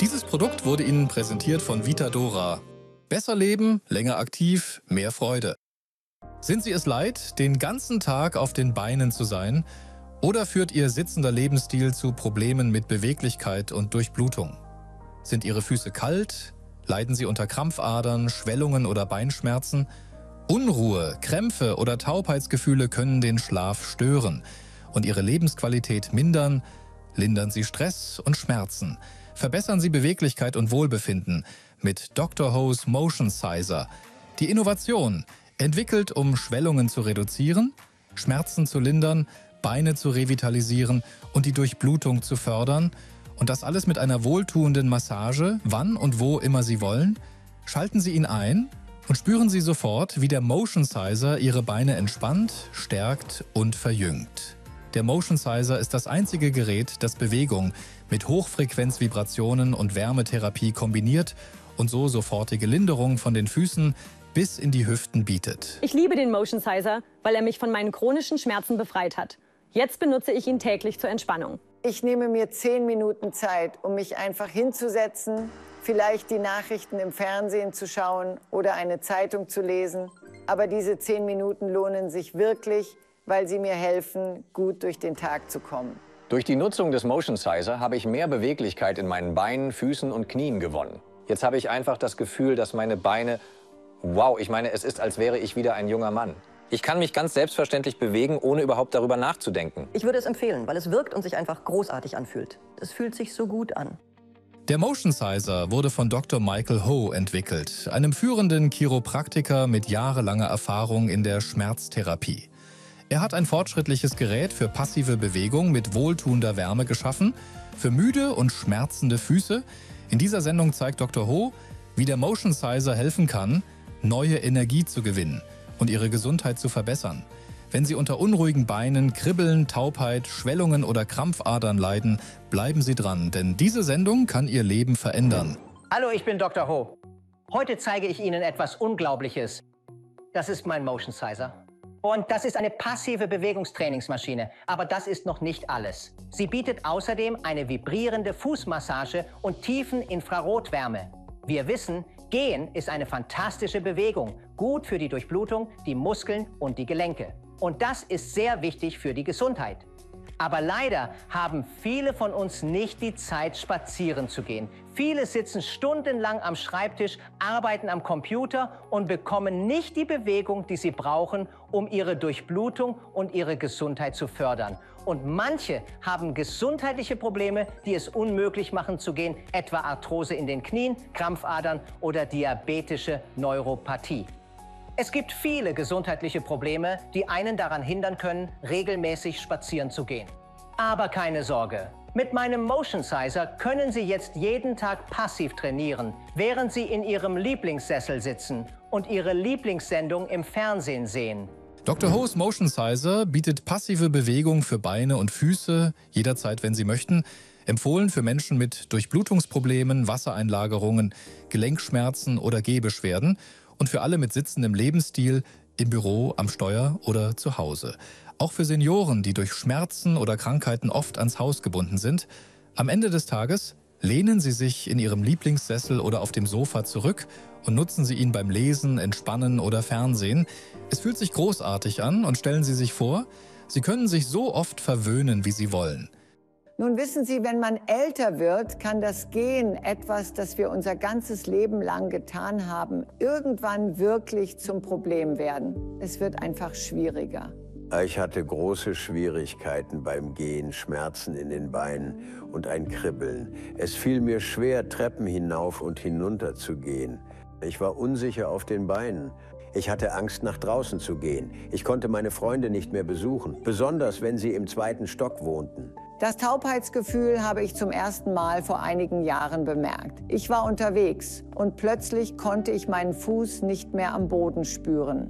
Dieses Produkt wurde Ihnen präsentiert von Vitadora. Besser leben, länger aktiv, mehr Freude. Sind Sie es leid, den ganzen Tag auf den Beinen zu sein? Oder führt Ihr sitzender Lebensstil zu Problemen mit Beweglichkeit und Durchblutung? Sind Ihre Füße kalt? Leiden Sie unter Krampfadern, Schwellungen oder Beinschmerzen? Unruhe, Krämpfe oder Taubheitsgefühle können den Schlaf stören und Ihre Lebensqualität mindern. Lindern Sie Stress und Schmerzen. Verbessern Sie Beweglichkeit und Wohlbefinden mit Dr. Ho's Motion Sizer. Die Innovation, entwickelt, um Schwellungen zu reduzieren, Schmerzen zu lindern, Beine zu revitalisieren und die Durchblutung zu fördern. Und das alles mit einer wohltuenden Massage, wann und wo immer Sie wollen. Schalten Sie ihn ein und spüren Sie sofort, wie der Motion Sizer Ihre Beine entspannt, stärkt und verjüngt. Der Motion Sizer ist das einzige Gerät, das Bewegung mit Hochfrequenzvibrationen und Wärmetherapie kombiniert und so sofortige Linderung von den Füßen bis in die Hüften bietet. Ich liebe den Motion Sizer, weil er mich von meinen chronischen Schmerzen befreit hat. Jetzt benutze ich ihn täglich zur Entspannung. Ich nehme mir 10 Minuten Zeit, um mich einfach hinzusetzen, vielleicht die Nachrichten im Fernsehen zu schauen oder eine Zeitung zu lesen. Aber diese 10 Minuten lohnen sich wirklich, weil sie mir helfen, gut durch den Tag zu kommen. Durch die Nutzung des Motion Sizer habe ich mehr Beweglichkeit in meinen Beinen, Füßen und Knien gewonnen. Jetzt habe ich einfach das Gefühl, dass meine Beine, wow, ich meine, es ist, als wäre ich wieder ein junger Mann. Ich kann mich ganz selbstverständlich bewegen, ohne überhaupt darüber nachzudenken. Ich würde es empfehlen, weil es wirkt und sich einfach großartig anfühlt. Es fühlt sich so gut an. Der Motion Sizer wurde von Dr. Michael Ho entwickelt, einem führenden Chiropraktiker mit jahrelanger Erfahrung in der Schmerztherapie. Er hat ein fortschrittliches Gerät für passive Bewegung mit wohltuender Wärme geschaffen, für müde und schmerzende Füße. In dieser Sendung zeigt Dr. Ho, wie der Motion Sizer helfen kann, neue Energie zu gewinnen und Ihre Gesundheit zu verbessern. Wenn Sie unter unruhigen Beinen, Kribbeln, Taubheit, Schwellungen oder Krampfadern leiden, bleiben Sie dran, denn diese Sendung kann Ihr Leben verändern. Hallo, ich bin Dr. Ho. Heute zeige ich Ihnen etwas Unglaubliches. Das ist mein Motion Sizer. Und das ist eine passive Bewegungstrainingsmaschine. Aber das ist noch nicht alles. Sie bietet außerdem eine vibrierende Fußmassage und tiefen Infrarotwärme. Wir wissen, Gehen ist eine fantastische Bewegung, gut für die Durchblutung, die Muskeln und die Gelenke. Und das ist sehr wichtig für die Gesundheit. Aber leider haben viele von uns nicht die Zeit, spazieren zu gehen. Viele sitzen stundenlang am Schreibtisch, arbeiten am Computer und bekommen nicht die Bewegung, die sie brauchen, um ihre Durchblutung und ihre Gesundheit zu fördern. Und manche haben gesundheitliche Probleme, die es unmöglich machen zu gehen, etwa Arthrose in den Knien, Krampfadern oder diabetische Neuropathie. Es gibt viele gesundheitliche Probleme, die einen daran hindern können, regelmäßig spazieren zu gehen. Aber keine Sorge. Mit meinem Motion Sizer können Sie jetzt jeden Tag passiv trainieren, während Sie in Ihrem Lieblingssessel sitzen und Ihre Lieblingssendung im Fernsehen sehen. Dr. Ho's Motion Sizer bietet passive Bewegung für Beine und Füße, jederzeit, wenn Sie möchten. Empfohlen für Menschen mit Durchblutungsproblemen, Wassereinlagerungen, Gelenkschmerzen oder Gehbeschwerden. Und für alle mit sitzendem Lebensstil, im Büro, am Steuer oder zu Hause. Auch für Senioren, die durch Schmerzen oder Krankheiten oft ans Haus gebunden sind. Am Ende des Tages lehnen Sie sich in Ihrem Lieblingssessel oder auf dem Sofa zurück und nutzen Sie ihn beim Lesen, Entspannen oder Fernsehen. Es fühlt sich großartig an und stellen Sie sich vor, Sie können sich so oft verwöhnen, wie Sie wollen. Nun wissen Sie, wenn man älter wird, kann das Gehen, etwas, das wir unser ganzes Leben lang getan haben, irgendwann wirklich zum Problem werden. Es wird einfach schwieriger. Ich hatte große Schwierigkeiten beim Gehen, Schmerzen in den Beinen und ein Kribbeln. Es fiel mir schwer, Treppen hinauf und hinunter zu gehen. Ich war unsicher auf den Beinen. Ich hatte Angst, nach draußen zu gehen. Ich konnte meine Freunde nicht mehr besuchen, besonders wenn sie im 2. Stock wohnten. Das Taubheitsgefühl habe ich zum ersten Mal vor einigen Jahren bemerkt. Ich war unterwegs und plötzlich konnte ich meinen Fuß nicht mehr am Boden spüren.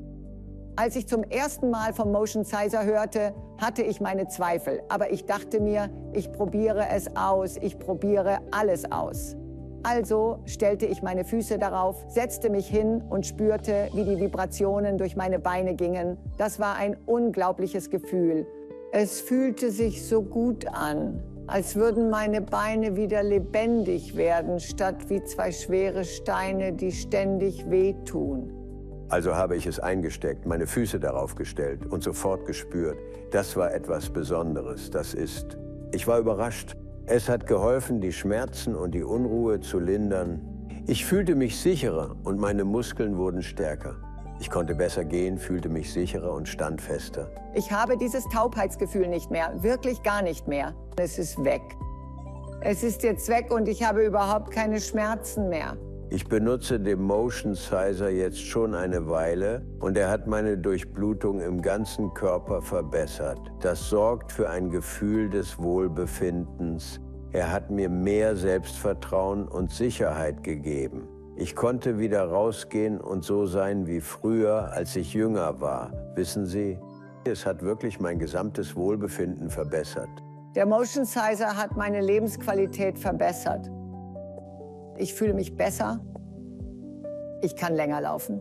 Als ich zum ersten Mal vom Motion Sizer hörte, hatte ich meine Zweifel. Aber ich dachte mir, ich probiere es aus, ich probiere alles aus. Also stellte ich meine Füße darauf, setzte mich hin und spürte, wie die Vibrationen durch meine Beine gingen. Das war ein unglaubliches Gefühl. Es fühlte sich so gut an. als würden meine Beine wieder lebendig werden, statt wie zwei schwere Steine, die ständig wehtun. Also habe ich es eingesteckt, meine Füße darauf gestellt und sofort gespürt, das war etwas Besonderes, das ist. Ich war überrascht. Es hat geholfen, die Schmerzen und die Unruhe zu lindern. Ich fühlte mich sicherer und meine Muskeln wurden stärker. Ich konnte besser gehen, fühlte mich sicherer und standfester. Ich habe dieses Taubheitsgefühl nicht mehr, wirklich gar nicht mehr. Es ist weg. Es ist jetzt weg und ich habe überhaupt keine Schmerzen mehr. Ich benutze den Motion Sizer jetzt schon eine Weile und er hat meine Durchblutung im ganzen Körper verbessert. Das sorgt für ein Gefühl des Wohlbefindens. Er hat mir mehr Selbstvertrauen und Sicherheit gegeben. Ich konnte wieder rausgehen und so sein wie früher, als ich jünger war. Wissen Sie, es hat wirklich mein gesamtes Wohlbefinden verbessert. Der Motion Sizer hat meine Lebensqualität verbessert. Ich fühle mich besser. Ich kann länger laufen.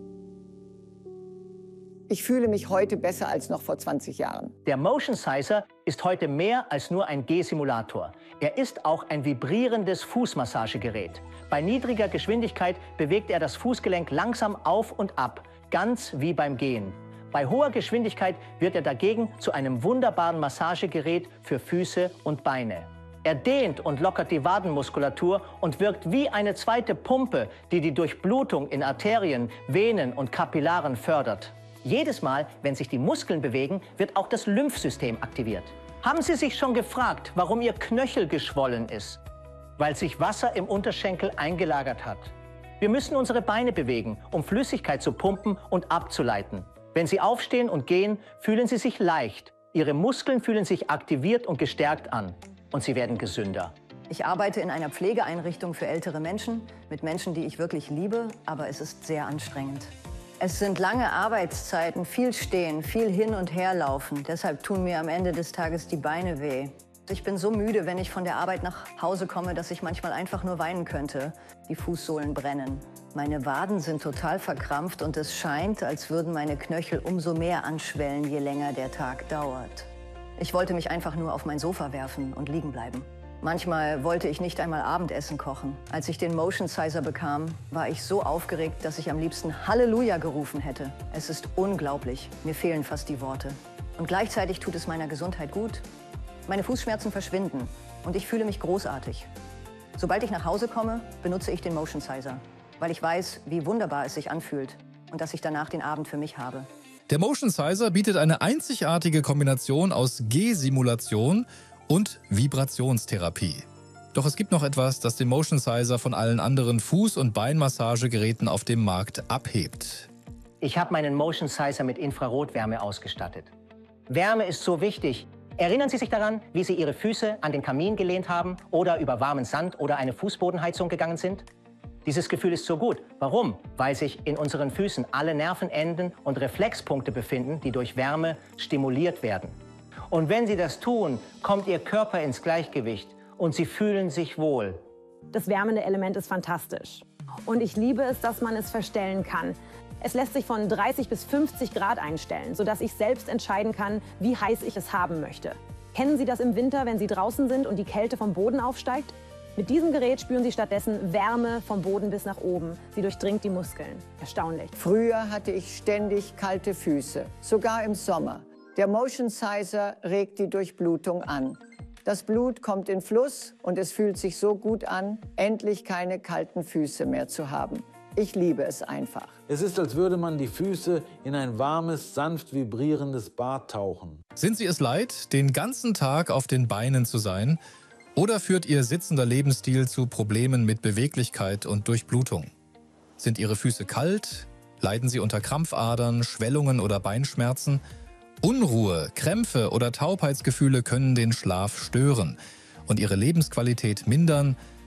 Ich fühle mich heute besser als noch vor 20 Jahren. Der Motion Sizer ist heute mehr als nur ein Gehsimulator. Er ist auch ein vibrierendes Fußmassagegerät. Bei niedriger Geschwindigkeit bewegt er das Fußgelenk langsam auf und ab, ganz wie beim Gehen. Bei hoher Geschwindigkeit wird er dagegen zu einem wunderbaren Massagegerät für Füße und Beine. Er dehnt und lockert die Wadenmuskulatur und wirkt wie eine zweite Pumpe, die die Durchblutung in Arterien, Venen und Kapillaren fördert. Jedes Mal, wenn sich die Muskeln bewegen, wird auch das Lymphsystem aktiviert. Haben Sie sich schon gefragt, warum Ihr Knöchel geschwollen ist? Weil sich Wasser im Unterschenkel eingelagert hat. Wir müssen unsere Beine bewegen, um Flüssigkeit zu pumpen und abzuleiten. Wenn Sie aufstehen und gehen, fühlen Sie sich leicht. Ihre Muskeln fühlen sich aktiviert und gestärkt an. Und Sie werden gesünder. Ich arbeite in einer Pflegeeinrichtung für ältere Menschen, mit Menschen, die ich wirklich liebe, aber es ist sehr anstrengend. Es sind lange Arbeitszeiten, viel Stehen, viel Hin- und Herlaufen. Deshalb tun mir am Ende des Tages die Beine weh. Ich bin so müde, wenn ich von der Arbeit nach Hause komme, dass ich manchmal einfach nur weinen könnte. Die Fußsohlen brennen. Meine Waden sind total verkrampft und es scheint, als würden meine Knöchel umso mehr anschwellen, je länger der Tag dauert. Ich wollte mich einfach nur auf mein Sofa werfen und liegen bleiben. Manchmal wollte ich nicht einmal Abendessen kochen. Als ich den Motion Sizer bekam, war ich so aufgeregt, dass ich am liebsten Halleluja gerufen hätte. Es ist unglaublich. Mir fehlen fast die Worte. Und gleichzeitig tut es meiner Gesundheit gut. Meine Fußschmerzen verschwinden und ich fühle mich großartig. Sobald ich nach Hause komme, benutze ich den Motion Sizer, weil ich weiß, wie wunderbar es sich anfühlt und dass ich danach den Abend für mich habe. Der Motion Sizer bietet eine einzigartige Kombination aus Gehsimulation und Vibrationstherapie. Doch es gibt noch etwas, das den Motion Sizer von allen anderen Fuß- und Beinmassagegeräten auf dem Markt abhebt. Ich habe meinen Motion Sizer mit Infrarotwärme ausgestattet. Wärme ist so wichtig. Erinnern Sie sich daran, wie Sie Ihre Füße an den Kamin gelehnt haben oder über warmen Sand oder eine Fußbodenheizung gegangen sind? Dieses Gefühl ist so gut. Warum? Weil sich in unseren Füßen alle Nervenenden und Reflexpunkte befinden, die durch Wärme stimuliert werden. Und wenn Sie das tun, kommt Ihr Körper ins Gleichgewicht und Sie fühlen sich wohl. Das wärmende Element ist fantastisch. Und ich liebe es, dass man es verstellen kann. Es lässt sich von 30 bis 50 Grad einstellen, sodass ich selbst entscheiden kann, wie heiß ich es haben möchte. Kennen Sie das im Winter, wenn Sie draußen sind und die Kälte vom Boden aufsteigt? Mit diesem Gerät spüren Sie stattdessen Wärme vom Boden bis nach oben. Sie durchdringt die Muskeln. Erstaunlich. Früher hatte ich ständig kalte Füße, sogar im Sommer. Der Motion Sizer regt die Durchblutung an. Das Blut kommt in Fluss und es fühlt sich so gut an, endlich keine kalten Füße mehr zu haben. Ich liebe es einfach. Es ist, als würde man die Füße in ein warmes, sanft vibrierendes Bad tauchen. Sind Sie es leid, den ganzen Tag auf den Beinen zu sein? Oder führt Ihr sitzender Lebensstil zu Problemen mit Beweglichkeit und Durchblutung? Sind Ihre Füße kalt? Leiden Sie unter Krampfadern, Schwellungen oder Beinschmerzen? Unruhe, Krämpfe oder Taubheitsgefühle können den Schlaf stören und Ihre Lebensqualität mindern,